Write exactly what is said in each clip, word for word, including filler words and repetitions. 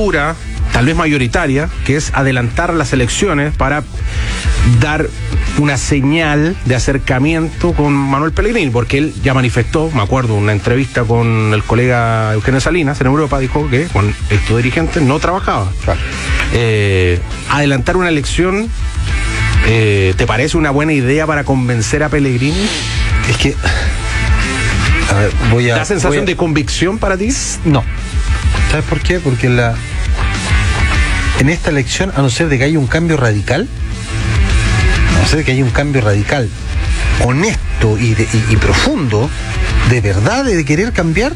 postura, tal vez mayoritaria, que es adelantar las elecciones para dar una señal de acercamiento con Manuel Pellegrini, porque él ya manifestó, me acuerdo, una entrevista con el colega Eugenio Salinas en Europa, dijo que con estos dirigentes no trabajaba. Claro. Eh, adelantar una elección, eh, ¿te parece una buena idea para convencer a Pellegrini? Es que, a ver, voy a... ¿Da sensación a... de convicción para ti? No. ¿Sabes por qué? Porque la... en esta elección, a no ser de que haya un cambio radical, a no ser de que haya un cambio radical, honesto y, de, y, y profundo, de verdad, de querer cambiar,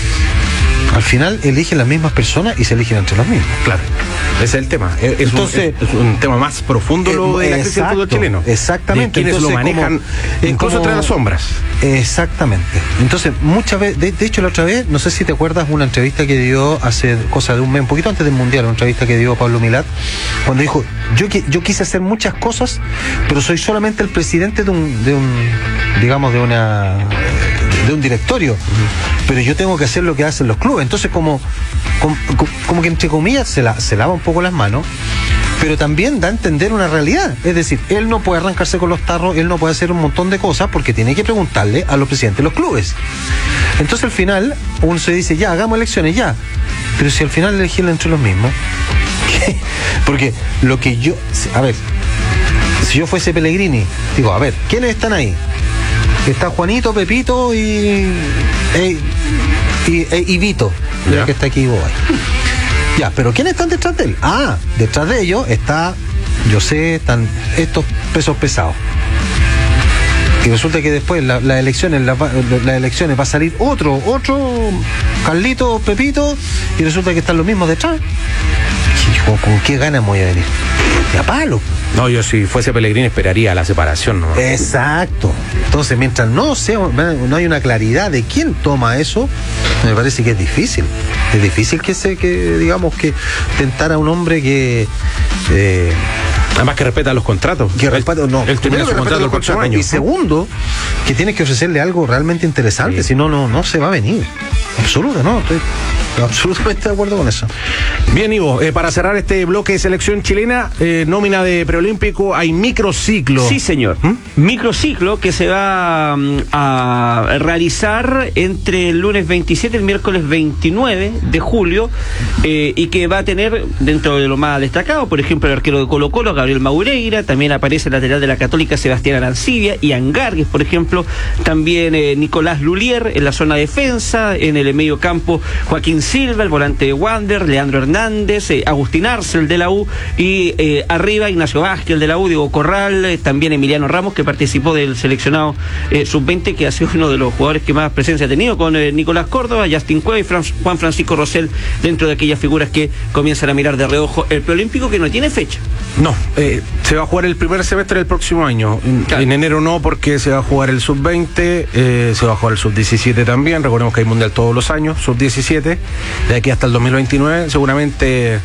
al final eligen las mismas personas y se eligen entre los mismos. Claro, ese es el tema. Es, Entonces, un, es, es un tema más profundo lo de la crisis del fútbol chileno. Exactamente. Quienes Entonces, lo manejan, como, incluso como, entre las sombras. Exactamente. Entonces, muchas veces, de, de hecho, la otra vez, no sé si te acuerdas, una entrevista que dio hace cosa de un mes, un poquito antes del Mundial, una entrevista que dio Pablo Milat, cuando dijo, yo, yo quise hacer muchas cosas, pero soy solamente el presidente de un, de un digamos, de una... de un directorio, pero yo tengo que hacer lo que hacen los clubes. Entonces como como, como que entre comillas se, la, se lava un poco las manos, pero también da a entender una realidad. Es decir, él no puede arrancarse con los tarros, él no puede hacer un montón de cosas porque tiene que preguntarle a los presidentes de los clubes. Entonces al final uno se dice, ya, hagamos elecciones, ya, pero si al final elegirlo entre los mismos, ¿qué? Porque lo que yo, a ver, si yo fuese Pellegrini, digo, a ver, ¿quiénes están ahí? Está Juanito, Pepito y e, y, e, y Vito, ya que está aquí vos. Ya, pero ¿quiénes están detrás de él? Ah, detrás de ellos está, yo sé, están estos pesos pesados. Y resulta que después las la elecciones, las la elecciones va a salir otro, otro Carlito, Pepito, y resulta que están los mismos detrás. ¿Con, con qué ganas voy a venir? De a palo. No, yo si fuese Pellegrini esperaría la separación, ¿no? Exacto. Entonces, mientras no sea, no hay una claridad de quién toma eso, me parece que es difícil. Es difícil que se, que digamos que tentar a un hombre que eh, además que respeta los contratos. Que respeta, no. Él termina su contrato el próximo año. Y segundo, que tiene que ofrecerle algo realmente interesante, sí. Si no, no, no se va a venir. Absoluta, no, estoy absolutamente de acuerdo con eso. Bien, Ivo, eh, para cerrar este bloque de selección chilena, eh, nómina de preolímpico, hay microciclo. Sí, señor. ¿Mm? Microciclo que se va um, a realizar entre el lunes veintisiete y el miércoles veintinueve de julio, eh, y que va a tener, dentro de lo más destacado, por ejemplo, el arquero de Colo Colo, Gabriel Maureira, también aparece el lateral de la Católica, Sebastián Arancibia, y Angargues, por ejemplo, también eh, Nicolás Lulier en la zona defensa, en el medio campo, Joaquín Silva, el volante de Wander, Leandro Hernández, eh, Agustín Arce, el de la U, y eh, arriba Ignacio Vázquez, el de la U, Diego Corral, eh, también Emiliano Ramos, que participó del seleccionado eh, sub veinte, que ha sido uno de los jugadores que más presencia ha tenido, con eh, Nicolás Córdoba, Justin Cueva y Fran- Juan Francisco Rosell, dentro de aquellas figuras que comienzan a mirar de reojo el preolímpico, que no tiene fecha. No, eh, se va a jugar el primer semestre del próximo año. Claro. En enero no, porque se va a jugar el sub veinte, eh, se va a jugar el sub diecisiete también. Recordemos que hay mundial todos los años, sub diecisiete, de aquí hasta el dos mil veintinueve. Seguramente,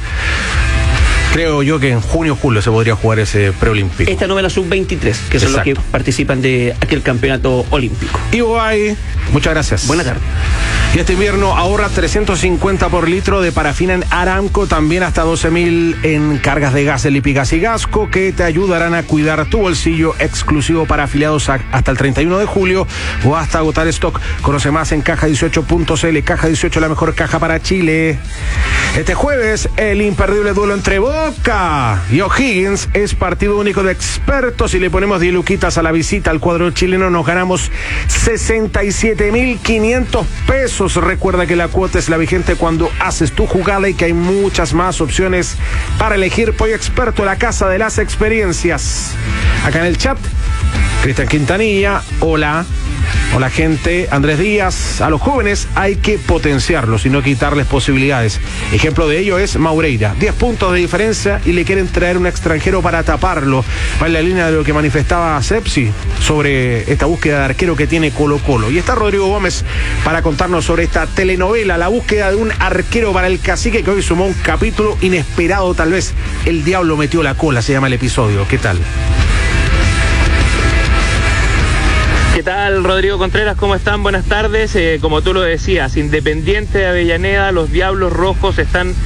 creo yo que en junio o julio se podría jugar ese preolímpico. Esta novela sub veintitrés, que son Exacto. los que participan de aquel campeonato olímpico. Ivo Bay, muchas gracias. Buenas tardes. Y este invierno ahorra trescientos cincuenta por litro de parafina en Aramco, también hasta doce mil en cargas de gas El Lipigas y Gasco, que te ayudarán a cuidar tu bolsillo, exclusivo para afiliados a, hasta el treinta y uno de julio o hasta agotar stock. Conoce más en caja dieciocho punto c l. Caja dieciocho, la mejor caja para Chile. Este jueves, el imperdible duelo entre Boca y O'Higgins es partido único de expertos, y le ponemos diez luquitas a la visita al cuadro chileno. Nos ganamos sesenta y siete mil quinientos pesos. Recuerda que la cuota es la vigente cuando haces tu jugada y que hay muchas más opciones para elegir. Pollo Experto, la casa de las experiencias. Acá en el chat, Cristian Quintanilla, hola. Hola gente, Andrés Díaz, a los jóvenes hay que potenciarlos y no quitarles posibilidades. Ejemplo de ello es Maureira, diez puntos de diferencia y le quieren traer un extranjero para taparlo. Va en la línea de lo que manifestaba Sepsi sobre esta búsqueda de arquero que tiene Colo Colo. Y está Rodrigo Gómez para contarnos sobre esta telenovela, la búsqueda de un arquero para el Cacique, que hoy sumó un capítulo inesperado, tal vez el diablo metió la cola, se llama el episodio. ¿Qué tal? ¿Qué tal, Rodrigo Contreras? ¿Cómo están? Buenas tardes. Eh, como tú lo decías, Independiente de Avellaneda, los Diablos Rojos están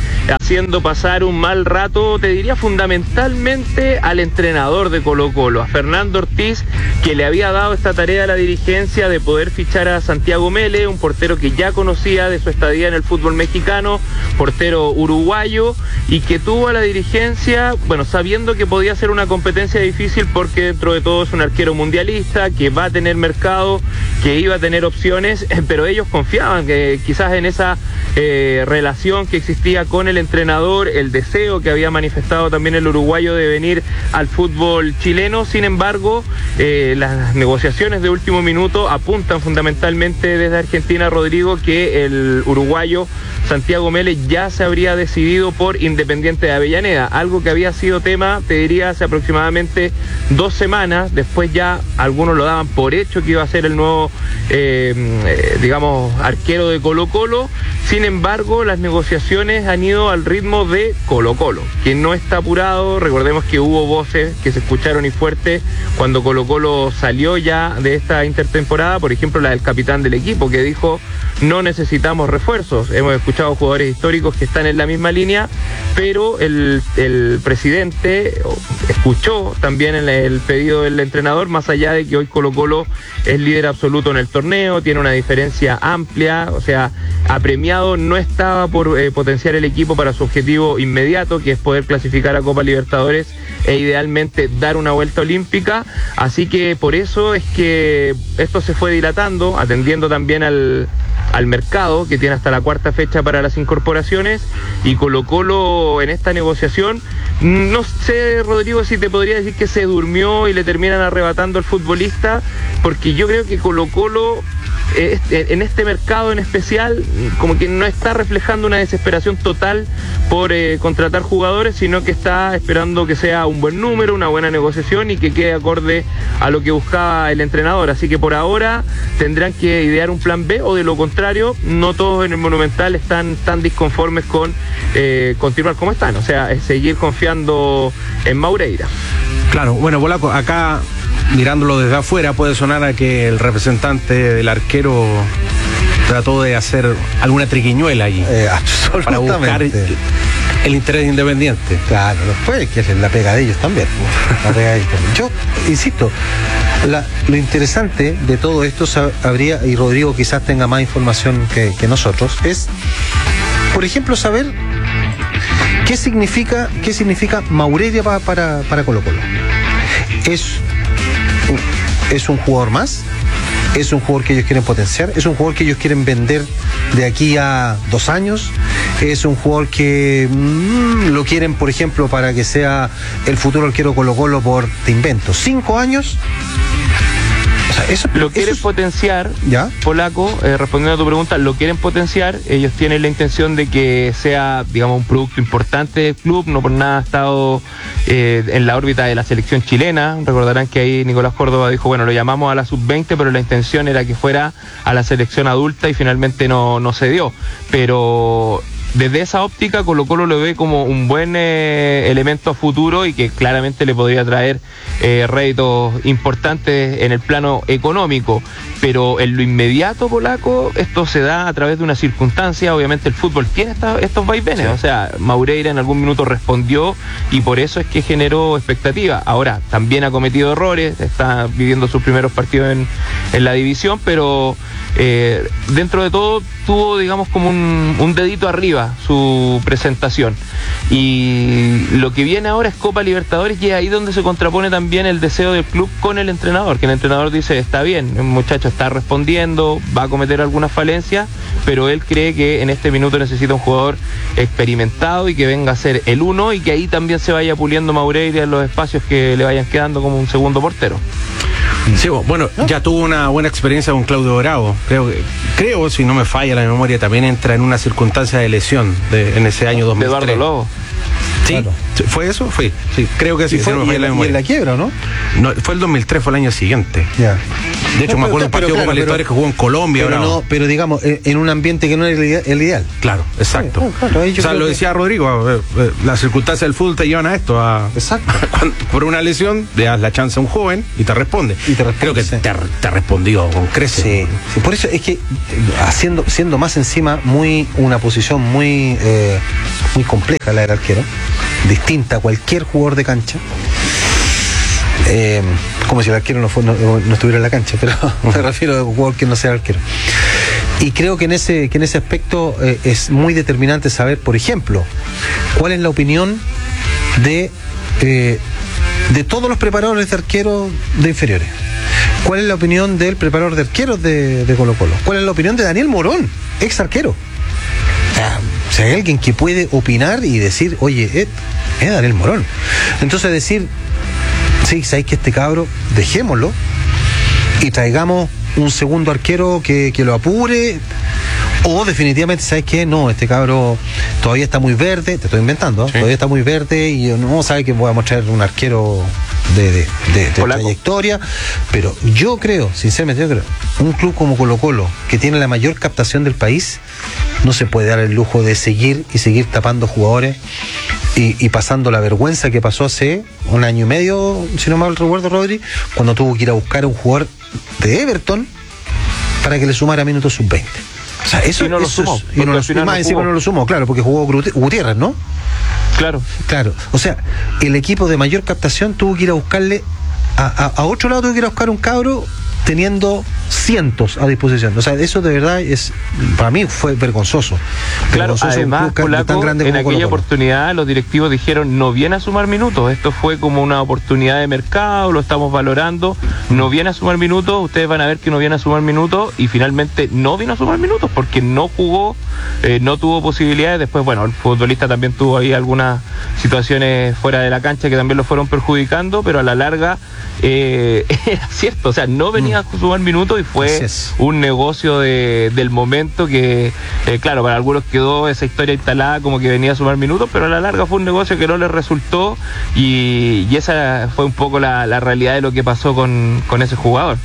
haciendo pasar un mal rato, te diría fundamentalmente al entrenador de Colo-Colo, a Fernando Ortiz, que le había dado esta tarea a la dirigencia de poder fichar a Santiago Mele, un portero que ya conocía de su estadía en el fútbol mexicano, portero uruguayo, y que tuvo a la dirigencia, bueno, sabiendo que podía ser una competencia difícil porque dentro de todo es un arquero mundialista, que va a tener mercado, que iba a tener opciones, pero ellos confiaban que quizás en esa eh, relación que existía con el entrenador, el deseo que había manifestado también el uruguayo de venir al fútbol chileno. Sin embargo, eh, las negociaciones de último minuto apuntan fundamentalmente desde Argentina, Rodrigo, que el uruguayo Santiago Mele ya se habría decidido por Independiente de Avellaneda, algo que había sido tema, te diría, hace aproximadamente dos semanas. Después ya algunos lo daban por hecho que iba a ser el nuevo, eh, eh, digamos, arquero de Colo-Colo. Sin embargo, las negociaciones han ido al ritmo de Colo-Colo, que no está apurado. Recordemos que hubo voces que se escucharon y fuerte cuando Colo-Colo salió ya de esta intertemporada, por ejemplo la del capitán del equipo, que dijo: no necesitamos refuerzos. Hemos escuchado jugadores históricos que están en la misma línea, pero el, el presidente escuchó también el, el pedido del entrenador, más allá de que hoy Colo-Colo es líder absoluto en el torneo, tiene una diferencia amplia, o sea, apremiado no estaba por eh, potenciar el equipo para su objetivo inmediato, que es poder clasificar a Copa Libertadores e idealmente dar una vuelta olímpica. Así que por eso es que esto se fue dilatando, atendiendo también al al mercado, que tiene hasta la cuarta fecha para las incorporaciones, y Colo-Colo en esta negociación, no sé, Rodrigo, si te podría decir que se durmió y le terminan arrebatando al futbolista, porque yo creo que Colo-Colo eh, en este mercado en especial como que no está reflejando una desesperación total por eh, contratar jugadores, sino que está esperando que sea un buen número, una buena negociación y que quede acorde a lo que buscaba el entrenador. Así que por ahora tendrán que idear un plan B, o de lo contrario, no todos en el Monumental están tan disconformes con eh, continuar como están, o sea, es seguir confiando en Maureira. Claro, bueno, Polaco, acá mirándolo desde afuera puede sonar a que el representante del arquero trató de hacer alguna triquiñuela allí eh, para buscar el interés de Independiente. Claro, después que es la pega de ellos también. La pega de ellos también. Yo insisto, la, lo interesante de todo esto habría, y Rodrigo quizás tenga más información que, que nosotros, es, por ejemplo, saber qué significa, qué significa Maureira para, para, para Colo-Colo. Es, es un jugador más. Es un jugador que ellos quieren potenciar, es un jugador que ellos quieren vender de aquí a dos años, es un jugador que mmm, lo quieren, por ejemplo, para que sea el futuro arquero Colo-Colo por, te invento, cinco años. O sea, eso, lo quieren eso es... potenciar, ¿ya? Polaco, eh, respondiendo a tu pregunta, lo quieren potenciar. Ellos tienen la intención de que sea, digamos, un producto importante del club. No por nada ha estado eh, en la órbita de la selección chilena. Recordarán que ahí Nicolás Córdoba dijo, bueno, lo llamamos a la sub veinte, pero la intención era que fuera a la selección adulta y finalmente no, no se dio. Pero desde esa óptica, Colo-Colo lo ve como un buen eh, elemento a futuro y que claramente le podría traer eh, réditos importantes en el plano económico. Pero en lo inmediato, Polaco, esto se da a través de una circunstancia. Obviamente el fútbol tiene esta, estos vaivenes. Sí. O sea, Maureira en algún minuto respondió y por eso es que generó expectativa. Ahora, también ha cometido errores, está viviendo sus primeros partidos en, en la división, pero eh, dentro de todo tuvo, digamos, como un, un dedito arriba su presentación. Y lo que viene ahora es Copa Libertadores, y es ahí donde se contrapone también el deseo del club con el entrenador, que el entrenador dice, está bien, el muchacho está respondiendo, va a cometer algunas falencias, pero él cree que en este minuto necesita un jugador experimentado y que venga a ser el uno, y que ahí también se vaya puliendo Maureira en los espacios que le vayan quedando como un segundo portero. Sí, bueno, ya tuvo una buena experiencia con Claudio Bravo. Creo, creo, si no me falla la memoria, también entra en una circunstancia de lesión de, en ese año dos mil tres. Eduardo Lobo. Sí, claro. ¿Fue eso? Fue, sí, creo que sí. Y, fue, si no me y, falla la y memoria. en la quiebra, ¿no? No, fue el dos mil tres, fue el año siguiente. Ya. De hecho, No, me acuerdo pero- un partido pero con claro, Libertadores que jugó en Colombia. Pero, bravo. no, pero digamos, en en un ambiente que no era el ide- el ideal. Claro, exacto. Sí, claro, ahí yo o sea, creo lo que- decía Rodrigo, eh, eh, las circunstancias del fútbol te llevan a esto, a Exacto. cuando- por una lesión le das la chance a un joven y te responde. Y te responde, Creo que sí. te, ha- te ha respondido con creces. Sí, sí, por eso es que eh, haciendo, siendo más encima muy una posición muy eh, muy compleja la del arquero, distinta a cualquier jugador de cancha. Eh, como si el arquero no, fue, no, no estuviera en la cancha, pero me refiero a un jugador que no sea arquero. Y creo que en ese, que en ese aspecto eh, es muy determinante saber, por ejemplo, cuál es la opinión de, eh, de todos los preparadores de arqueros de inferiores. ¿Cuál es la opinión del preparador de arqueros de, de Colo Colo? ¿Cuál es la opinión de Daniel Morón, ex arquero? O sea, si hay alguien que puede opinar y decir, oye, es, es Daniel Morón. Entonces decir, sí, sabéis que este cabro, dejémoslo y traigamos un segundo arquero que, que lo apure, o definitivamente, ¿sabes qué? No, este cabro todavía está muy verde, te estoy inventando, ¿eh? Sí. Todavía está muy verde y no sabe que voy a mostrar un arquero de, de, de, de Polaco. trayectoria, pero yo creo, sinceramente yo creo, un club como Colo Colo, que tiene la mayor captación del país, no se puede dar el lujo de seguir y seguir tapando jugadores y, y pasando la vergüenza que pasó hace un año y medio, si no mal recuerdo, Rodri, cuando tuvo que ir a buscar a un jugador de Everton para que le sumara minutos sub veinte. O sea, eso, Y no lo eso sumó, es- y porque no lo al final y más no encima jugó. no lo sumó, claro, porque jugó Grute- Gutiérrez, ¿no? Claro. Claro, o sea, el equipo de mayor captación tuvo que ir a buscarle a, a, a otro lado, tuvo que ir a buscar un cabro teniendo cientos a disposición. O sea, eso de verdad es, para mí fue vergonzoso. Claro, Vergonzoso un además, club ca- Polaco, tan grande en como aquella Colo-Colo. oportunidad los directivos dijeron no viene a sumar minutos, esto fue como una oportunidad de mercado, lo estamos valorando, no viene a sumar minutos, ustedes van a ver que no viene a sumar minutos y finalmente no vino a sumar minutos porque no jugó, eh, no tuvo posibilidades, después bueno, el futbolista también tuvo ahí algunas situaciones fuera de la cancha que también lo fueron perjudicando, pero a la larga eh, era cierto, o sea, no venía a sumar minutos y fue Así es. un negocio de, del momento que, eh, claro, para algunos quedó esa historia instalada como que venía a sumar minutos, pero a la larga fue un negocio que no les resultó y, y esa fue un poco la, la realidad de lo que pasó con, con ese jugador.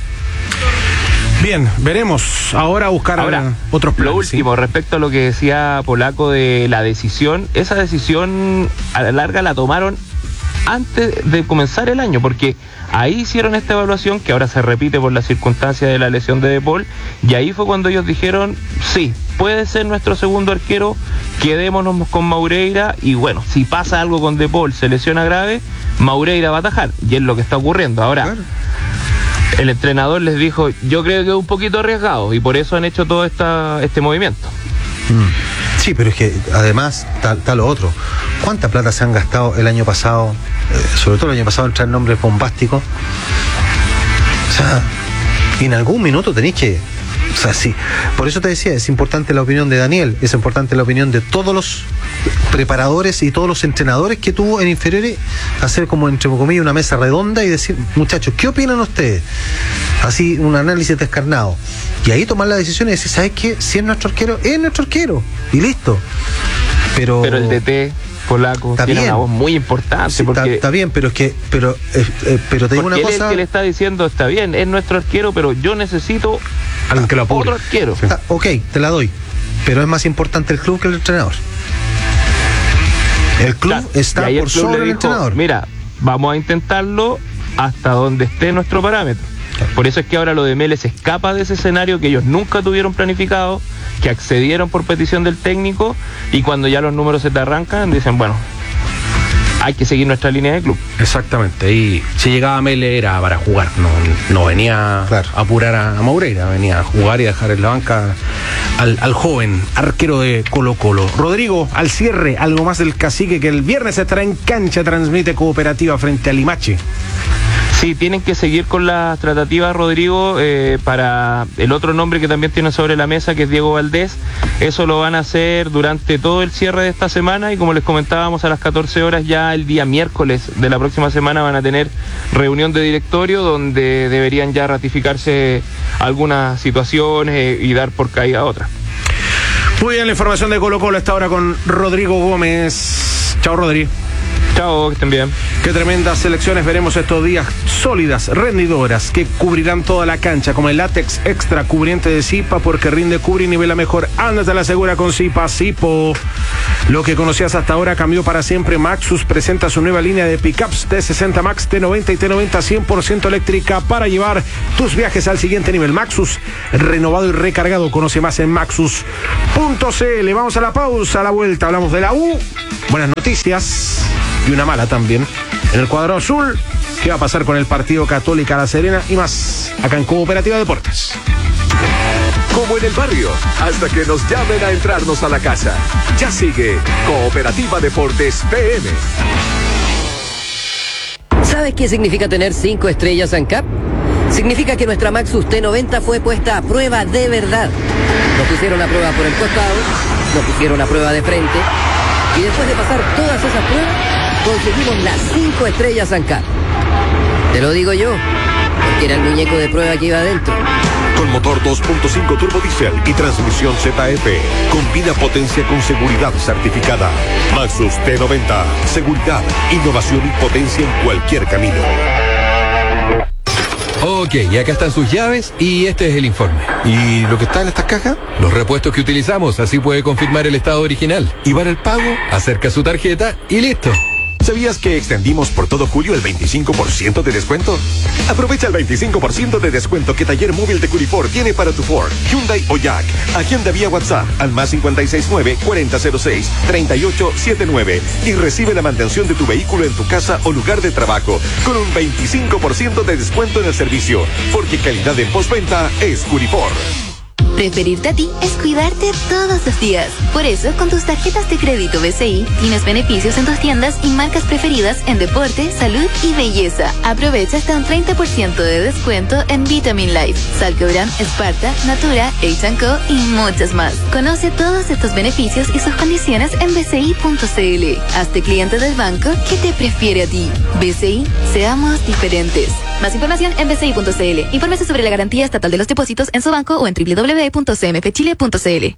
Bien, veremos. Ahora buscar Ahora, otros planes. lo último, ¿sí? respecto a lo que decía Polaco de la decisión, esa decisión a la larga la tomaron antes de comenzar el año, porque ahí hicieron esta evaluación que ahora se repite por las circunstancias de la lesión de De Paul, y ahí fue cuando ellos dijeron, sí, puede ser nuestro segundo arquero, quedémonos con Maureira, y bueno, si pasa algo con De Paul, se lesiona grave, Maureira va a atajar, y es lo que está ocurriendo. Ahora, Claro. el entrenador les dijo, yo creo que es un poquito arriesgado, y por eso han hecho todo esta, este movimiento. Mm. Sí, pero es que además está, está lo otro. ¿Cuánta plata se han gastado el año pasado? Eh, sobre todo el año pasado en traer nombres bombásticos. O sea, y en algún minuto tenéis que... O sea, sí. Por eso te decía, es importante la opinión de Daniel, es importante la opinión de todos los preparadores y todos los entrenadores que tuvo en inferiores, hacer como entre comillas una mesa redonda y decir, muchachos, ¿qué opinan ustedes? Así, un análisis descarnado. Y ahí tomar la decisión y decir, ¿sabes qué? Si es nuestro arquero, es nuestro arquero. Y listo. Pero, Pero el D T Polaco Está tiene bien. una voz muy importante, Sí, está, porque... está bien, pero es que, pero, eh, eh, pero te digo Porque una él es cosa. el que le está diciendo, está bien, es nuestro arquero, pero yo necesito Alguien que lo apure. otro arquero. Ah, ok, te la doy. Pero es más importante el club que el entrenador. El club Claro, está y ahí por el club sobre le el dijo, entrenador. mira, vamos a intentarlo hasta donde esté nuestro parámetro. Por eso es que ahora lo de Mele se escapa de ese escenario que ellos nunca tuvieron planificado, que accedieron por petición del técnico, y cuando ya los números se te arrancan, dicen, bueno, hay que seguir nuestra línea de club. Exactamente. Y si llegaba Mele era para jugar. No, no venía Claro. a apurar a, a Maureira. Venía a jugar y a dejar en la banca al, al joven arquero de Colo Colo. Rodrigo, al cierre, algo más del Cacique, que el viernes estará en cancha, transmite Cooperativa frente a Limache. Sí, tienen que seguir con las tratativas, Rodrigo, eh, para el otro nombre que también tienen sobre la mesa, que es Diego Valdés. Eso lo van a hacer durante todo el cierre de esta semana, y como les comentábamos, a las catorce horas ya el día miércoles de la próxima semana van a tener reunión de directorio donde deberían ya ratificarse algunas situaciones eh, y dar por caída otras. Muy bien, la información de Colo Colo está ahora con Rodrigo Gómez. Chao, Rodrigo. Chao, que estén bien. Qué tremendas selecciones veremos estos días, sólidas, rendidoras, que cubrirán toda la cancha, como el látex extra cubriente de Zipa, porque rinde, cubre y nivela mejor. Ándate a la segura con Zipa, Zipo. Lo que conocías hasta ahora cambió para siempre. Maxus presenta su nueva línea de pickups T sesenta Max, T noventa y T noventa cien por ciento eléctrica para llevar tus viajes al siguiente nivel. Maxus, renovado y recargado. Conoce más en maxus punto c l. Vamos a la pausa, a la vuelta hablamos de la U. Buenas noticias y una mala también. En el cuadro azul, ¿qué va a pasar con el partido Católica La Serena? Y más, acá en Cooperativa Deportes. Como en el barrio, hasta que nos llamen a entrarnos a la casa. Ya sigue Cooperativa Deportes P M. ¿Sabes qué significa tener cinco estrellas ANCAP? Significa que nuestra Maxus T noventa fue puesta a prueba de verdad. Nos pusieron a prueba por el costado, nos pusieron a prueba de frente, y después de pasar todas esas pruebas, conseguimos las cinco estrellas ANCAP. Te lo digo yo, porque era el muñeco de prueba que iba adentro. Con motor dos punto cinco turbo diésel y transmisión Z F. Combina potencia con seguridad certificada. Maxus T noventa. Seguridad, innovación y potencia en cualquier camino. Ok, y acá están sus llaves y este es el informe. ¿Y lo que está en estas cajas? Los repuestos que utilizamos, así puede confirmar el estado original. ¿Y para el pago? Acerca su tarjeta y listo. ¿Sabías que extendimos por todo julio el veinticinco por ciento de descuento? Aprovecha el veinticinco por ciento de descuento que Taller Móvil de Curifor tiene para tu Ford, Hyundai o Jack. Agenda vía WhatsApp al más cinco seis nueve, cuarenta cero seis, treinta y ocho setenta y nueve y recibe la mantención de tu vehículo en tu casa o lugar de trabajo con un veinticinco por ciento de descuento en el servicio, porque calidad en postventa es Curifor. Preferirte a ti es cuidarte todos los días. Por eso, con tus tarjetas de crédito B C I, tienes beneficios en tus tiendas y marcas preferidas en deporte, salud y belleza. Aprovecha hasta un treinta por ciento de descuento en Vitamin Life, Salcobran, Sparta, Natura, H and Co y muchas más. Conoce todos estos beneficios y sus condiciones en b c i punto c l. Hazte cliente del banco que te prefiere a ti. B C I, seamos diferentes. Más información en b c i punto c l. Infórmese sobre la garantía estatal de los depósitos en su banco o en w w w punto c m f chile punto c l.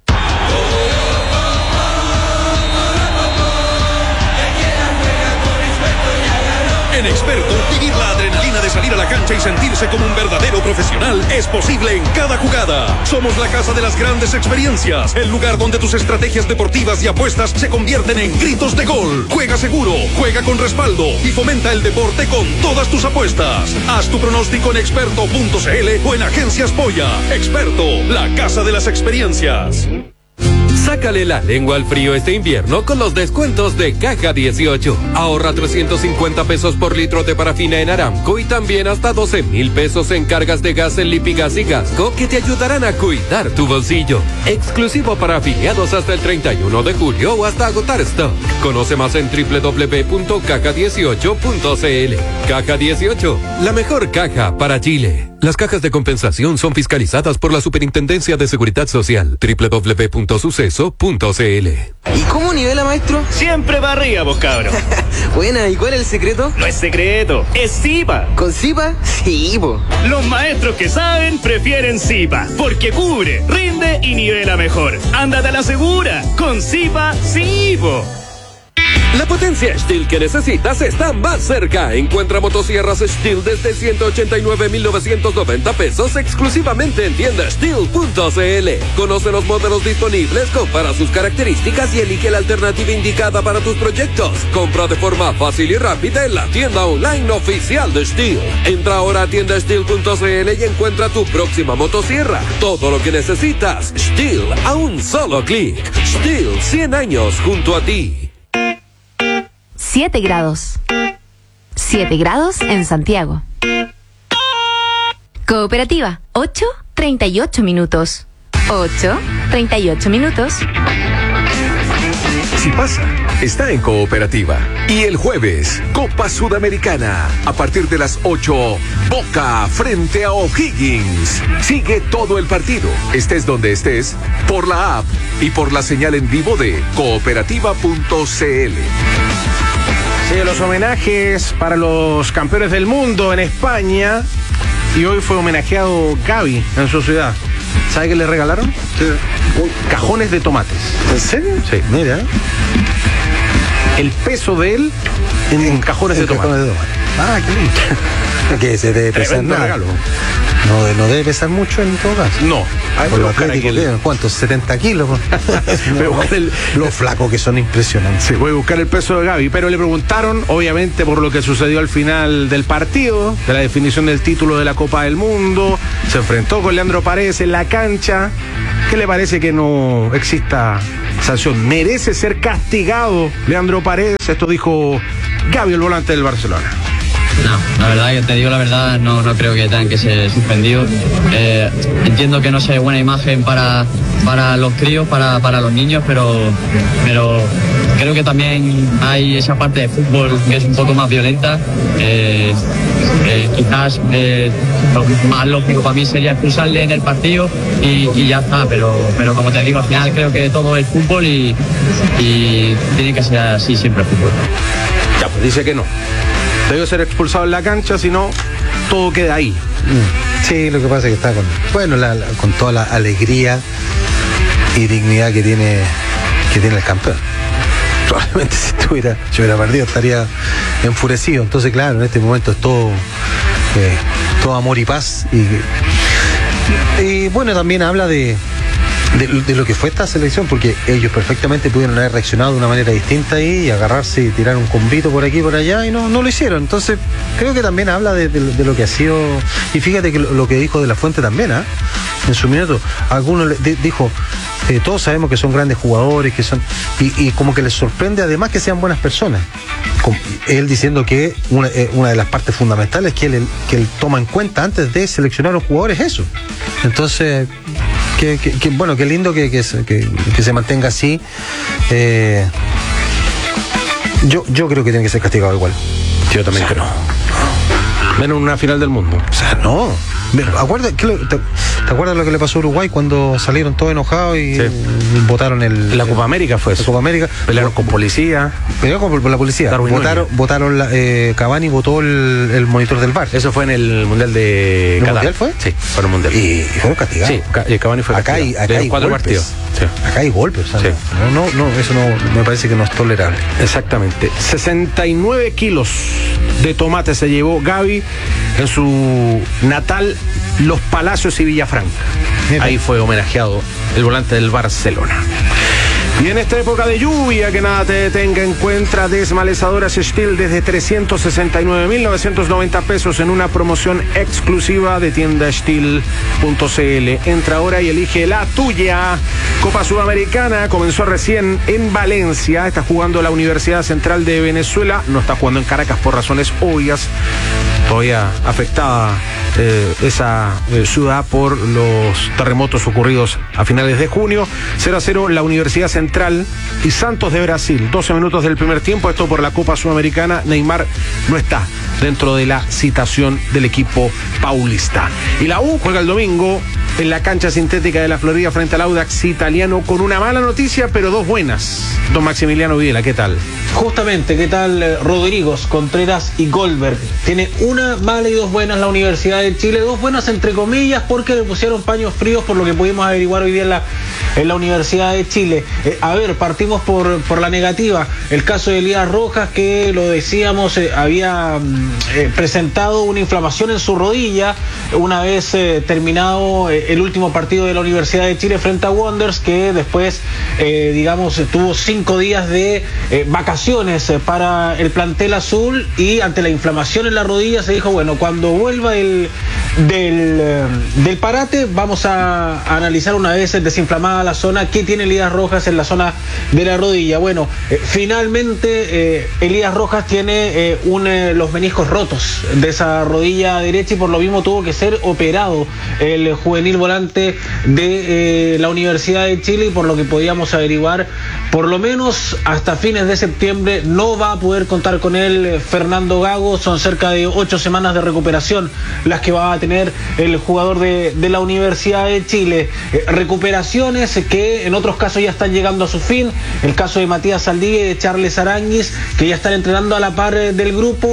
En Experto, vivir la adrenalina de salir a la cancha y sentirse como un verdadero profesional es posible en cada jugada. Somos la casa de las grandes experiencias, el lugar donde tus estrategias deportivas y apuestas se convierten en gritos de gol. Juega seguro, juega con respaldo y fomenta el deporte con todas tus apuestas. Haz tu pronóstico en experto punto c l o en Agencias Polla. Experto, la casa de las experiencias. Sácale la lengua al frío este invierno con los descuentos de Caja dieciocho. Ahorra trescientos cincuenta pesos por litro de parafina en Aramco y también hasta doce mil pesos en cargas de gas en Lipigas y Gasco que te ayudarán a cuidar tu bolsillo. Exclusivo para afiliados hasta el treinta y uno de julio o hasta agotar stock. Conoce más en w w w punto caja dieciocho punto c l. Caja dieciocho, la mejor caja para Chile. Las cajas de compensación son fiscalizadas por la Superintendencia de Seguridad Social. w w w punto suceso punto c l. ¿Y cómo nivela, maestro? Siempre para arriba, vos cabros. Buena, ¿y cuál es el secreto? No es secreto, es Zipa. ¿Con Zipa? Sí, po. Los maestros que saben prefieren Zipa, porque cubre, rinde y nivela mejor. Ándate a la segura, con Zipa, sí, po. La potencia Stihl que necesitas está más cerca. Encuentra motosierras Stihl desde ciento ochenta y nueve mil novecientos noventa pesos exclusivamente en tienda stihl punto c l. Conoce los modelos disponibles, compara sus características y elige la alternativa indicada para tus proyectos. Compra de forma fácil y rápida en la tienda online oficial de Stihl. Entra ahora a tienda stihl punto c l y encuentra tu próxima motosierra. Todo lo que necesitas, Stihl a un solo clic. Stihl, cien años junto a ti. siete grados. siete grados en Santiago. Cooperativa, ocho treinta y ocho minutos. ocho treinta y ocho minutos. Si pasa, está en Cooperativa. Y el jueves, Copa Sudamericana. A partir de las ocho, Boca frente a O'Higgins. Sigue todo el partido, estés donde estés, por la app y por la señal en vivo de cooperativa punto c l. Sí, los homenajes para los campeones del mundo en España. Y hoy fue homenajeado Gavi en su ciudad. ¿Sabe qué le regalaron? Sí. Cajones de tomates. ¿En serio? Sí. Mira. el peso de él en, en cajones, de tomate. cajones de tomate. Ah, qué lindo. Que se debe pesar nada. Regalo. No, no debe pesar mucho en todo caso. No. Hay por lo atlético, el... ¿cuántos? setenta kilos. no, el... Los flacos que son impresionantes. Sí, voy a buscar el peso de Gaby, pero le preguntaron, obviamente, por lo que sucedió al final del partido, de la definición del título de la Copa del Mundo. Se enfrentó con Leandro Paredes en la cancha. ¿Qué le parece que no exista sanción? ¿Merece ser castigado Leandro Paredes? Esto dijo Gaby, el volante del Barcelona. No, la verdad que te digo la verdad, no, no creo que tengan que ser suspendidos. Eh, entiendo que no sea buena imagen para, para los críos, para, para los niños, pero, pero creo que también hay esa parte de fútbol que es un poco más violenta. Eh, eh, quizás eh, lo más lógico para mí sería expulsarle en el partido y, y ya está, pero, pero como te digo, al final creo que todo es fútbol y, y tiene que ser así siempre el fútbol. Ya, pues dice que no. Debe ser expulsado en la cancha, si no, todo queda ahí. Sí, lo que pasa es que está con, bueno, la, la, con toda la alegría y dignidad que tiene, que tiene el campeón. Probablemente si estuviera, yo hubiera perdido, estaría enfurecido. Entonces, claro, en este momento es todo, eh, todo amor y paz. Y, y bueno, también habla de, de, de lo que fue esta selección, porque ellos perfectamente pudieron haber reaccionado de una manera distinta ahí y agarrarse y tirar un combito por aquí y por allá y no, no lo hicieron. Entonces creo que también habla de, de, de lo que ha sido, y fíjate que lo, lo que dijo De La Fuente también, ¿eh? En su minuto algunos le, de, dijo eh, todos sabemos que son grandes jugadores, que son y, y como que les sorprende además que sean buenas personas. Como él diciendo que una, eh, una de las partes fundamentales que él, que él toma en cuenta antes de seleccionar a los jugadores es eso. Entonces Que, que, que bueno, qué lindo que, que, que, que se mantenga así. Eh, yo, yo creo que tiene que ser castigado igual. Yo también o sea, creo. No. Menos una final del mundo. O sea, no. ¿Acuerdas, ¿qué lo, te, ¿Te acuerdas lo que le pasó a Uruguay cuando salieron todos enojados y sí. votaron el... La Copa América fue eso. La Copa América. Pelearon con policía. Pelearon con, con la policía. Darwin votaron, votaron la, eh, Cavani votó el, el monitor del V A R. Eso fue en el Mundial de ¿El Qatar. Mundial fue? Sí, fue en el Mundial. Y, y fueron castigados. Sí, Cavani fue acá castigado. Hay, acá hay cuatro golpes. partidos. Sí. Acá hay golpes. O sea, sí. no, no, no, eso no me parece que no es tolerable. Exactamente. sesenta y nueve kilos de tomate se llevó Gaby en su natal Los Palacios y Villafranca. Mira. Ahí fue homenajeado el volante del Barcelona. Y en esta época de lluvia, que nada te detenga, encuentra desmalezadoras Steel desde trescientos sesenta y nueve mil novecientos noventa pesos en una promoción exclusiva de tienda steel punto c l. Entra ahora y elige la tuya. Copa Sudamericana comenzó recién en Valencia. Está jugando la Universidad Central de Venezuela. No está jugando en Caracas por razones obvias. Todavía afectada eh, esa eh, ciudad por los terremotos ocurridos a finales de junio. cero a cero la Universidad Central y Santos de Brasil. doce minutos del primer tiempo. Esto por la Copa Sudamericana. Neymar no está dentro de la citación del equipo paulista. Y la U juega el domingo en la cancha sintética de la Florida frente al Audax italiano con una mala noticia, pero dos buenas. Don Maximiliano Videla, ¿qué tal? Justamente, ¿qué tal? Rodríguez, Contreras y Goldberg. Tiene una mala y dos buenas la Universidad de Chile. Dos buenas entre comillas porque le pusieron paños fríos por lo que pudimos averiguar hoy día en la, en la Universidad de Chile. Eh, a ver, partimos por, por la negativa. El caso de Elías Rojas, que lo decíamos, eh, había eh, presentado una inflamación en su rodilla una vez eh, terminado eh, el último partido de la Universidad de Chile frente a Wanderers, que después, eh, digamos, tuvo cinco días de eh, vacaciones eh, para el plantel azul, y ante la inflamación en la rodilla se dijo, bueno, cuando vuelva el, del, eh, del parate vamos a, a analizar una vez desinflamada la zona qué tiene Elías Rojas en la zona de la rodilla. Bueno, eh, finalmente eh, Elías Rojas tiene eh, un, eh, los meniscos rotos de esa rodilla derecha, y por lo mismo tuvo que ser operado el juvenil volante de eh, la Universidad de Chile, y por lo que podíamos averiguar, por lo menos hasta fines de septiembre no va a poder contar con él Fernando Gago. Son cerca de ocho semanas de recuperación las que va a tener el jugador de, de la Universidad de Chile. Eh, recuperaciones que en otros casos ya están llegando a su fin. El caso de Matías Saldivia y de Charles Aranguis, que ya están entrenando a la par del grupo,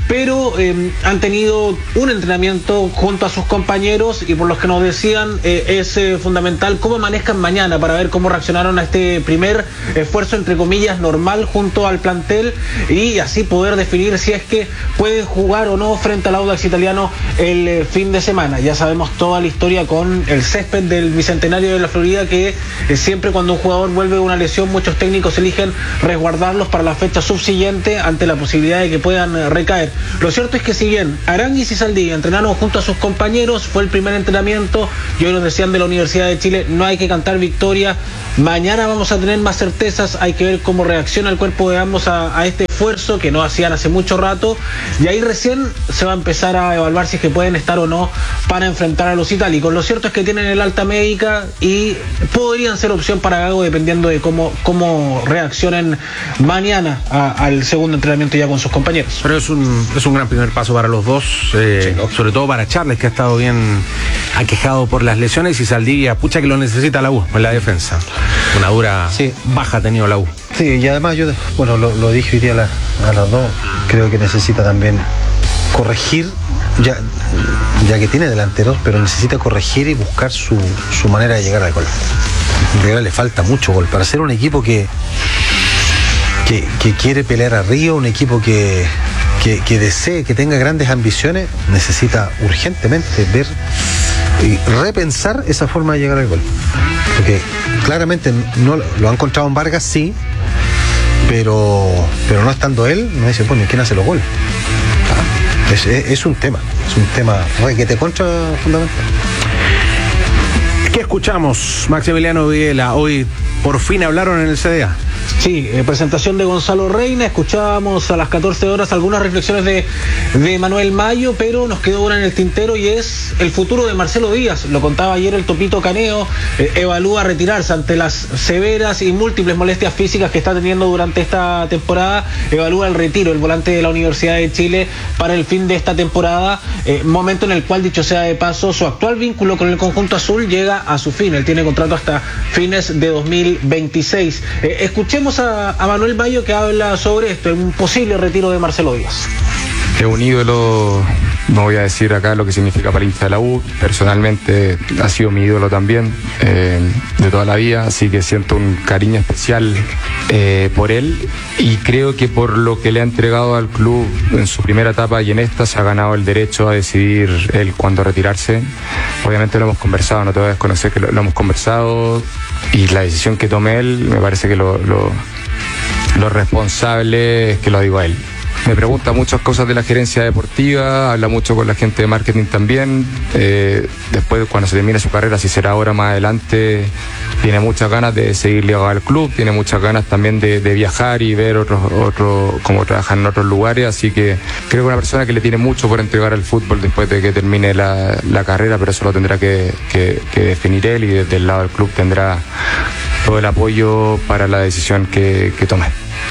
pero eh, han tenido un entrenamiento junto a sus compañeros y por los que nos decían eh, es eh, fundamental cómo amanezcan mañana para ver cómo reaccionaron a este primer esfuerzo entre comillas normal junto al plantel y así poder definir si es que pueden jugar o no frente al Audax Italiano el eh, fin de semana. Ya sabemos toda la historia con el césped del Bicentenario de la Florida, que eh, siempre cuando un jugador vuelve de una lesión muchos técnicos eligen resguardarlos para la fecha subsiguiente ante la posibilidad de que puedan eh, recaer. Lo cierto es que si bien Aránguiz y Saldivia entrenaron junto a sus compañeros, fue el primer entrenamiento y hoy nos decían de la Universidad de Chile, no hay que cantar victoria, mañana vamos a tener más certezas, hay que ver cómo reacciona el cuerpo de ambos a, a este esfuerzo que no hacían hace mucho rato y ahí recién se va a empezar a evaluar si es que pueden estar o no para enfrentar a los itálicos. Lo cierto es que tienen el alta médica y podrían ser opción para Gago dependiendo de cómo, cómo reaccionen mañana a, al segundo entrenamiento ya con sus compañeros. Pero es un, es un gran primer paso para los dos, eh, sí, ¿no? Sobre todo para Charles, que ha estado bien aquejado por las lesiones, y Saldivia, pucha que lo necesita la U en la defensa. Una dura sí. baja ha tenido la U. Sí, y además yo, bueno, lo, lo dije hoy día a, la, a las dos, creo que necesita también corregir, ya, ya que tiene delanteros, pero necesita corregir y buscar su, su manera de llegar al gol. En realidad le falta mucho gol para ser un equipo que, que, que quiere pelear arriba, un equipo que, que, que desee, que tenga grandes ambiciones, necesita urgentemente ver y repensar esa forma de llegar al gol. Porque claramente no lo han encontrado en Vargas, sí, pero pero no estando él, no dice, bueno, ¿quién hace los goles? Es, es, es un tema, es un tema que te contra fundamental. ¿Qué escuchamos, Maximiliano Videla? Hoy por fin hablaron en el C D A. Sí, eh, presentación de Gonzalo Reina, escuchábamos a las catorce horas algunas reflexiones de, de Manuel Mayo, pero nos quedó una en el tintero y es el futuro de Marcelo Díaz. Lo contaba ayer el Topito Caneo, eh, evalúa retirarse ante las severas y múltiples molestias físicas que está teniendo durante esta temporada, evalúa el retiro, el volante de la Universidad de Chile para el fin de esta temporada, eh, momento en el cual, dicho sea de paso, su actual vínculo con el conjunto azul llega a su fin, él tiene contrato hasta fines de dos mil veintiséis. Eh, escuchemos A, a Manuel Mayo, que habla sobre esto, un posible retiro de Marcelo Díaz. Es un ídolo, no voy a decir acá lo que significa para el hincha de la U, personalmente ha sido mi ídolo también, eh, de toda la vida, así que siento un cariño especial eh, por él y creo que por lo que le ha entregado al club en su primera etapa y en esta se ha ganado el derecho a decidir él cuándo retirarse. Obviamente lo hemos conversado, no te voy a desconocer que lo, lo hemos conversado y la decisión que tome él me parece que lo, lo, lo responsable es que lo digo a él. Me pregunta muchas cosas de la gerencia deportiva, habla mucho con la gente de marketing también. Eh, después, cuando se termine su carrera, si será ahora más adelante, tiene muchas ganas de seguir ligado al club, tiene muchas ganas también de, de viajar y ver otros, otro, cómo trabajan en otros lugares. Así que creo que una persona que le tiene mucho por entregar al fútbol después de que termine la, la carrera, pero eso lo tendrá que, que, que definir él y desde el lado del club tendrá todo el apoyo para la decisión que, que tome.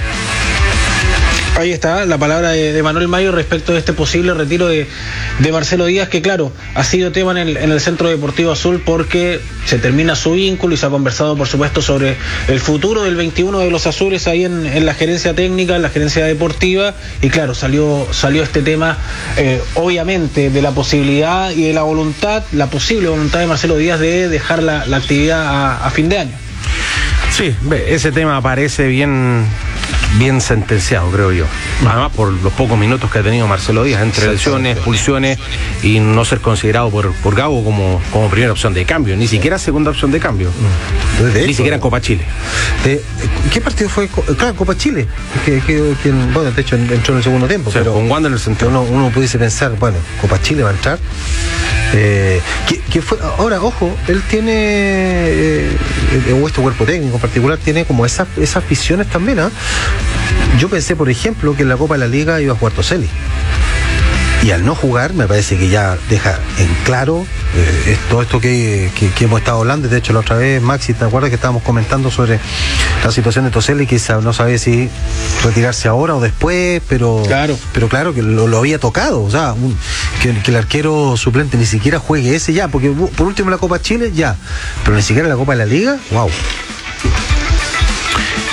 Ahí está la palabra de, de Manuel Mayo respecto de este posible retiro de, de Marcelo Díaz, que claro, ha sido tema en el, en el Centro Deportivo Azul porque se termina su vínculo y se ha conversado por supuesto sobre el futuro del veintiuno de los azules ahí en, en la gerencia técnica, en la gerencia deportiva, y claro, salió, salió este tema eh, obviamente de la posibilidad y de la voluntad, la posible voluntad de Marcelo Díaz de dejar la, la actividad a, a fin de año. Sí, ese tema parece bien bien sentenciado, creo yo. Además, por los pocos minutos que ha tenido Marcelo Díaz, entre lesiones, expulsiones y no ser considerado por, por Gago como, como primera opción de cambio, ni siquiera segunda opción de cambio. De hecho, ni siquiera en Copa Chile. De, ¿Qué partido fue? Claro, Copa Chile. Que, que, que, bueno, de hecho entró en el segundo tiempo. O sea, pero con Wander en el centro. Uno, uno pudiese pensar, bueno, Copa Chile va a entrar. Eh, que, que fue, ahora, ojo, él tiene, eh, o este cuerpo técnico en particular, tiene como esas, esas visiones también, ¿eh? Yo pensé, por ejemplo, que en la Copa de la Liga iba a jugar Toselli. Y al no jugar, me parece que ya deja en claro eh, todo esto que, que, que hemos estado hablando. De hecho, la otra vez, Maxi, ¿te acuerdas que estábamos comentando sobre la situación de Toselli? Que no sabía si retirarse ahora o después, pero claro, pero claro que lo, lo había tocado. O sea, un, que, que el arquero suplente ni siquiera juegue ese ya, porque por último la Copa Chile ya, pero ni siquiera la Copa de la Liga, wow.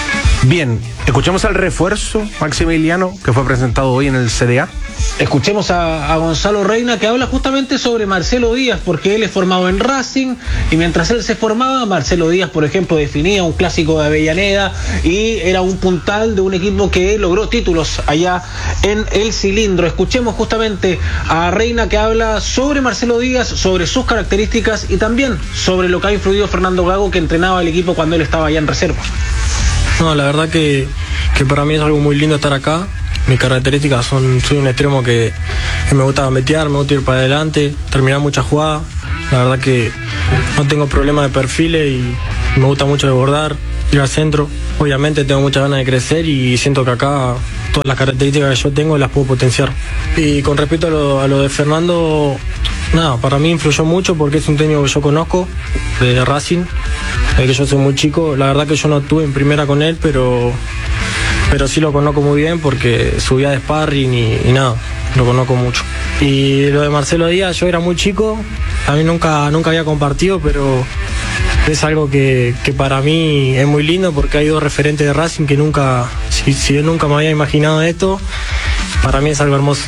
Bien, escuchemos al refuerzo, Maximiliano, que fue presentado hoy en el C D A. Escuchemos a, a Gonzalo Reina, que habla justamente sobre Marcelo Díaz, porque él es formado en Racing y mientras él se formaba, Marcelo Díaz, por ejemplo, definía un clásico de Avellaneda y era un puntal de un equipo que logró títulos allá en el Cilindro. Escuchemos justamente a Reina, que habla sobre Marcelo Díaz, sobre sus características y también sobre lo que ha influido Fernando Gago, que entrenaba el equipo cuando él estaba allá en reserva. No, la verdad que, que para mí es algo muy lindo estar acá. Mis características son, soy un extremo que, que me gusta metear, me gusta ir para adelante, terminar muchas jugadas. La verdad que no tengo problema de perfiles y me gusta mucho desbordar, ir al centro. Obviamente tengo muchas ganas de crecer y siento que acá todas las características que yo tengo las puedo potenciar. Y con respecto a lo, a lo de Fernando, nada, para mí influyó mucho porque es un técnico que yo conozco, de Racing, de que yo soy muy chico. La verdad que yo no estuve en primera con él, pero... pero sí lo conozco muy bien porque subía de sparring y, y nada, lo conozco mucho. Y lo de Marcelo Díaz, yo era muy chico, a mí nunca, nunca había compartido, pero es algo que, que para mí es muy lindo porque hay dos referentes de Racing que nunca, si, si yo nunca me había imaginado esto, para mí es algo hermoso.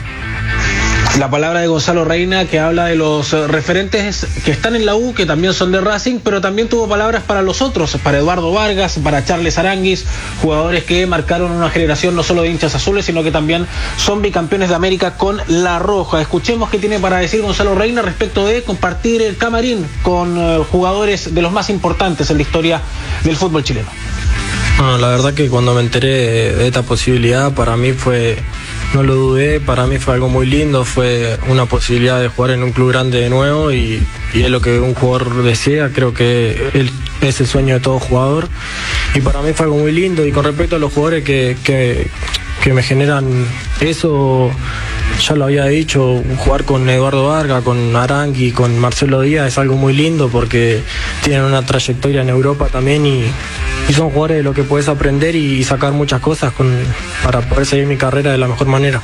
La palabra de Gonzalo Reina, que habla de los referentes que están en la U, que también son de Racing, pero también tuvo palabras para los otros, para Eduardo Vargas, para Charles Aranguis, jugadores que marcaron una generación no solo de hinchas azules, sino que también son bicampeones de América con La Roja. Escuchemos qué tiene para decir Gonzalo Reina respecto de compartir el camarín con uh, jugadores de los más importantes en la historia del fútbol chileno. Bueno, la verdad que cuando me enteré de esta posibilidad, para mí fue... no lo dudé, para mí fue algo muy lindo, fue una posibilidad de jugar en un club grande de nuevo y, y es lo que un jugador desea, creo que él, es el sueño de todo jugador y para mí fue algo muy lindo. Y con respecto a los jugadores que, que, que me generan eso, ya lo había dicho, jugar con Eduardo Vargas, con Arangui, con Marcelo Díaz es algo muy lindo porque tienen una trayectoria en Europa también y, y son jugadores de lo que puedes aprender y sacar muchas cosas con, para poder seguir mi carrera de la mejor manera.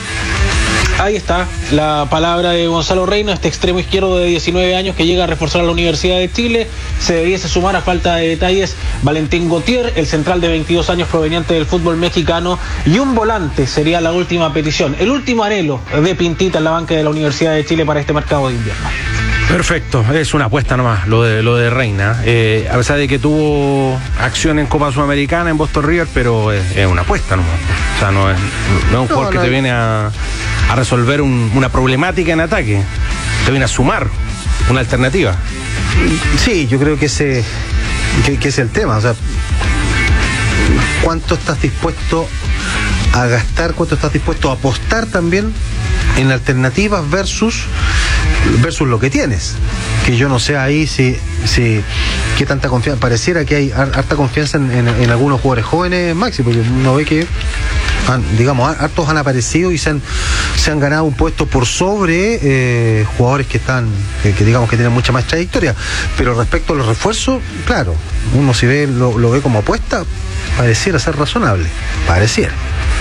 Ahí está la palabra de Gonzalo Reina, este extremo izquierdo de diecinueve años que llega a reforzar a la Universidad de Chile. Se debiese sumar, a falta de detalles, Valentín Gautier, el central de veintidós años proveniente del fútbol mexicano, y un volante sería la última petición, el último anhelo de Pintita en la banca de la Universidad de Chile para este mercado de invierno. Perfecto, es una apuesta nomás lo de lo de Reina, eh, a pesar de que tuvo acción en Copa Sudamericana en Boston River, pero es, es una apuesta nomás. O sea, no es, no es un jugador no, no, que te viene a, a resolver un, una problemática en ataque, te viene a sumar una alternativa. Sí, yo creo que ese que, que es el tema, o sea, ¿cuánto estás dispuesto a gastar, cuánto estás dispuesto a apostar también en alternativas versus versus lo que tienes? Que yo no sé ahí si, si qué tanta confianza, pareciera que hay harta confianza en, en, en algunos jugadores jóvenes, Maxi, porque uno ve que han, digamos, hartos han aparecido y se han, se han ganado un puesto por sobre eh, jugadores que están, que, que digamos que tienen mucha más trayectoria. Pero respecto a los refuerzos, claro, uno si ve, lo, lo ve como apuesta, pareciera ser razonable, pareciera.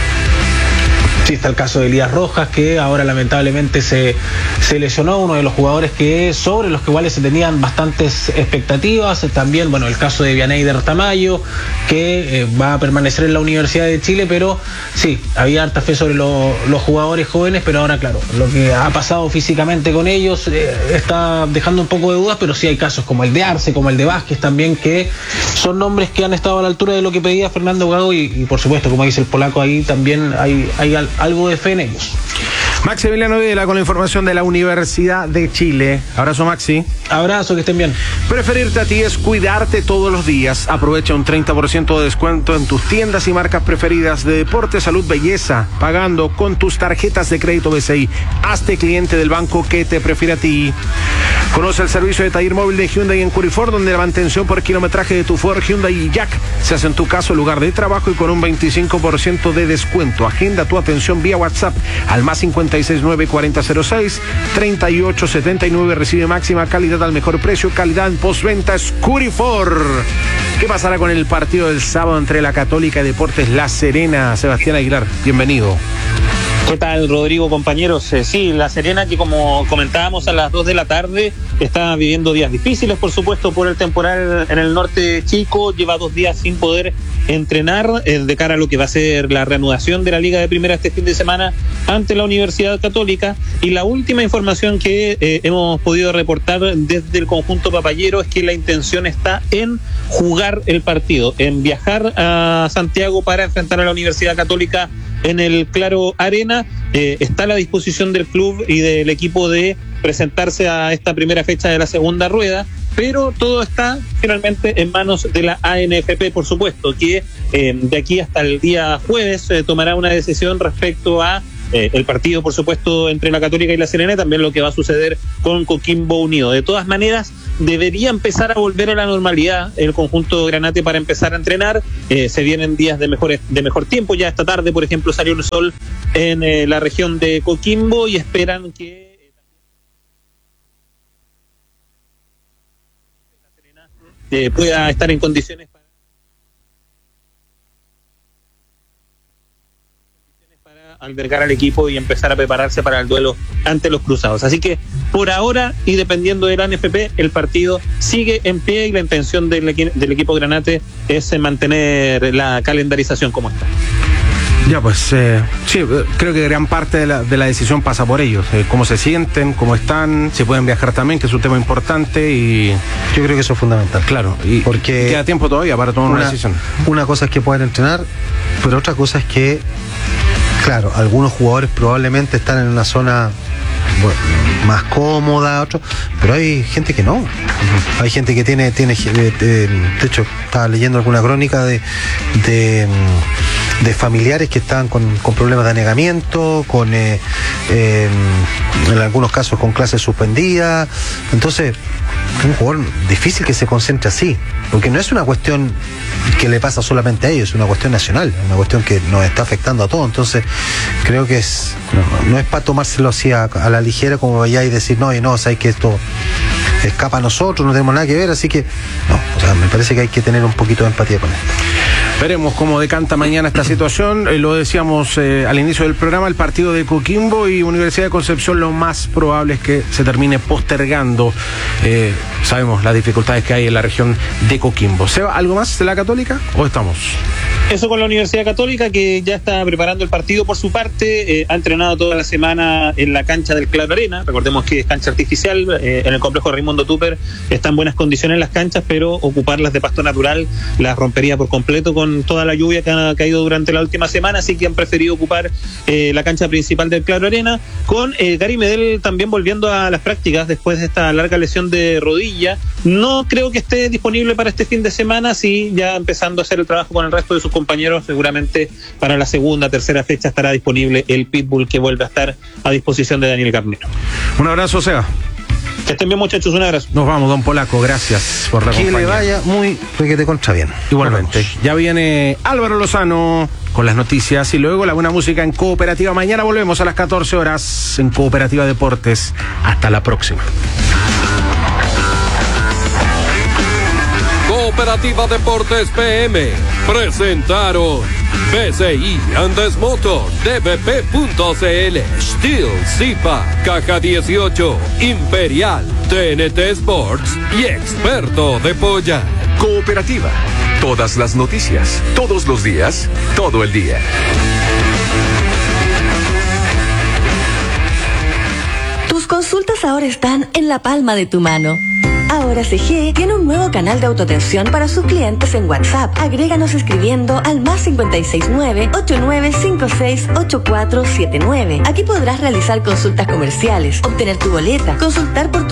Sí, está el caso de Elías Rojas, que ahora lamentablemente se, se lesionó, uno de los jugadores que sobre los que iguales se tenían bastantes expectativas. También, bueno, el caso de Vianeyder Tamayo, que eh, va a permanecer en la Universidad de Chile, pero sí, había harta fe sobre lo, los jugadores jóvenes, pero ahora, claro, lo que ha pasado físicamente con ellos eh, está dejando un poco de dudas, pero sí hay casos como el de Arce, como el de Vázquez también, que son nombres que han estado a la altura de lo que pedía Fernando Gago y, y por supuesto, como dice el polaco, ahí también hay, hay algo de fe en ellos. Maximiliano Videla con la información de la Universidad de Chile. Abrazo, Maxi. Abrazo, que estén bien. Preferirte a ti es cuidarte todos los días. Aprovecha un treinta por ciento de descuento en tus tiendas y marcas preferidas de deporte, salud, belleza, pagando con tus tarjetas de crédito B C I. Hazte cliente del banco que te prefiere a ti. Conoce el servicio de taller móvil de Hyundai en Curifort, donde la mantención por kilometraje de tu Ford, Hyundai y Jack se hace en tu caso lugar de trabajo y con un veinticinco por ciento de descuento. Agenda tu atención vía WhatsApp al más cincuenta y seis nueve cuarenta cero seis treinta y ocho setenta y nueve. Recibe máxima calidad al mejor precio. Calidad en postventa es Curifort. ¿Qué pasará con el partido del sábado entre la Católica y Deportes La Serena? Sebastián Aguilar, bienvenido. ¿Qué tal, Rodrigo, compañeros? Eh, sí, La Serena, que como comentábamos a las dos de la tarde, está viviendo días difíciles, por supuesto, por el temporal en el norte chico. Lleva dos días sin poder entrenar eh, de cara a lo que va a ser la reanudación de la Liga de Primera este fin de semana ante la Universidad Católica. Y la última información que eh, hemos podido reportar desde el conjunto papayero es que la intención está en jugar el partido, en viajar a Santiago para enfrentar a la Universidad Católica en el Claro Arena. Eh, está a la disposición del club y del equipo de presentarse a esta primera fecha de la segunda rueda, pero todo está finalmente en manos de la A N F P, por supuesto, que eh, de aquí hasta el día jueves eh, tomará una decisión respecto a Eh, el partido, por supuesto, entre la Católica y la Serena, y también lo que va a suceder con Coquimbo Unido. De todas maneras, debería empezar a volver a la normalidad el conjunto Granate para empezar a entrenar. Eh, se vienen días de mejores, de mejor tiempo. Ya esta tarde, por ejemplo, salió el sol en eh, la región de Coquimbo y esperan que eh, pueda estar en condiciones para albergar al equipo y empezar a prepararse para el duelo ante los Cruzados. Así que por ahora, y dependiendo de la A N F P, el partido sigue en pie y la intención del, del equipo Granate es mantener la calendarización como está. Ya, pues eh, sí, creo que gran parte de la, de la decisión pasa por ellos, eh, cómo se sienten, cómo están, si pueden viajar también, que es un tema importante, y yo creo que eso es fundamental. Claro, y porque queda tiempo todavía para tomar una, una decisión. Una cosa es que puedan entrenar, pero otra cosa es que, claro, algunos jugadores probablemente están en una zona, bueno, más cómoda, otros, pero hay gente que no. Uh-huh. Hay gente que tiene, tiene de, de, de hecho, estaba leyendo alguna crónica de, de, de familiares que estaban con, con problemas de anegamiento, con eh, eh, en algunos casos con clases suspendidas. Entonces, un jugador difícil que se concentre así, porque no es una cuestión que le pasa solamente a ellos, es una cuestión nacional, una cuestión que nos está afectando a todos. Entonces creo que es no, no es para tomárselo así a, a la ligera, como vaya y decir no, y no, sabes que esto escapa a nosotros, no tenemos nada que ver, así que no, o sea, me parece que hay que tener un poquito de empatía con esto. Veremos cómo decanta mañana esta situación. Eh, lo decíamos eh, al inicio del programa, el partido de Coquimbo y Universidad de Concepción, lo más probable es que se termine postergando. Eh, sabemos las dificultades que hay en la región de Coquimbo. ¿Seba, algo más de la Católica o estamos? Eso con la Universidad Católica, que ya está preparando el partido por su parte. Eh, ha entrenado toda la semana en la cancha del Claro Arena. Recordemos que es cancha artificial. Eh, en el complejo Raimundo Tupper está en buenas condiciones las canchas, pero ocuparlas de pasto natural las rompería por completo con toda la lluvia que ha caído durante la última semana. Así que han preferido ocupar eh, la cancha principal del Claro Arena, con eh, Gary Medel también volviendo a las prácticas después de esta larga lesión de rodilla. No creo que esté disponible para este fin de semana, sí, ya empezando a hacer el trabajo con el resto de sus compañeros. Seguramente para la segunda, tercera fecha estará disponible el Pitbull, que vuelve a estar a disposición de Daniel Carnero. Un abrazo, Seba. Que estén bien, muchachos, un abrazo. Nos vamos, don Polaco, gracias por la compañía. Que le vaya muy requete contra bien. Igualmente. Ya viene Álvaro Lozano con las noticias y luego la buena música en Cooperativa. Mañana volvemos a las catorce horas en Cooperativa Deportes. Hasta la próxima. Cooperativa Deportes P M presentaron B C I Andes Motor, D B P punto C L, Steel, Zipa, Caja dieciocho, Imperial, T N T Sports y Experto de Polla. Cooperativa. Todas las noticias, todos los días, todo el día. Tus consultas ahora están en la palma de tu mano. Ahora C G tiene un nuevo canal de autoatención para sus clientes en WhatsApp. Agréganos escribiendo al más cinco seis nueve, ocho nueve cinco seis, ocho cuatro siete nueve. Aquí podrás realizar consultas comerciales, obtener tu boleta, consultar por tu